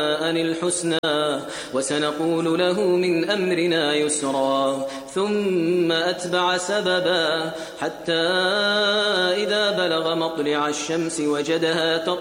الحسنى وسنقول له من أمرنا يسرا ثم أتبع سببا حتى إذا بلغ مطلع الشمس وجدها